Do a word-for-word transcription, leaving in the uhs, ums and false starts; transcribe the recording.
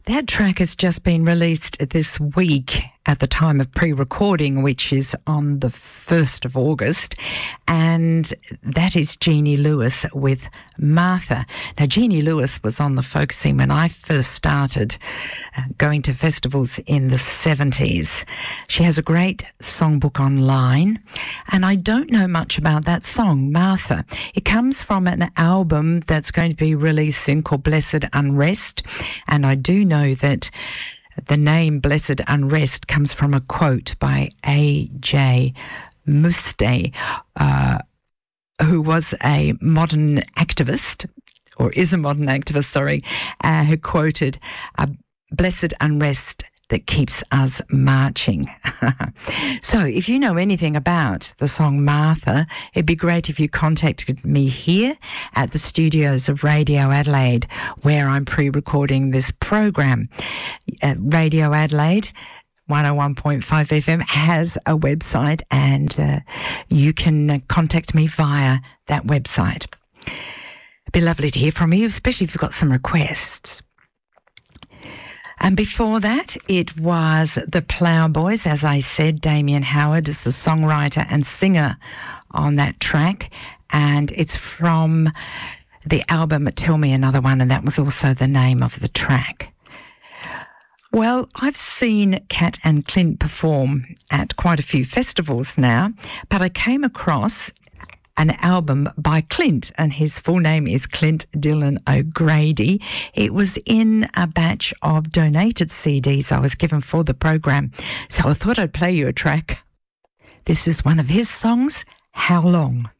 That track has just been released this week at the time of pre-recording, which is on the first of August, and that is Jeannie Lewis with Martha. Now, Jeannie Lewis was on the folk scene when I first started uh, going to festivals in the seventies. She has a great songbook online, and I don't know much about that song, Martha. It comes from an album that's going to be released soon called Blessed Unrest, and I do know that the name Blessed Unrest comes from a quote by A J Muste, uh, who was a modern activist, or is a modern activist, sorry, uh, who quoted, a blessed unrest that keeps us marching. So if you know anything about the song Martha, it'd be great if you contacted me here at the studios of Radio Adelaide, where I'm pre-recording this program. Uh, Radio Adelaide one oh one point five F M has a website, and uh, you can uh, contact me via that website. It'd be lovely to hear from you, especially if you've got some requests. And before that, it was the Ploughboys. As I said, Damien Howard is the songwriter and singer on that track, and it's from the album Tell Me Another One, and that was also the name of the track. Well, I've seen Kat and Clint perform at quite a few festivals now, but I came across an album by Clint, and his full name is Clint Dylan O'Grady. It was in a batch of donated C Ds I was given for the program, so I thought I'd play you a track. This is one of his songs, How Long?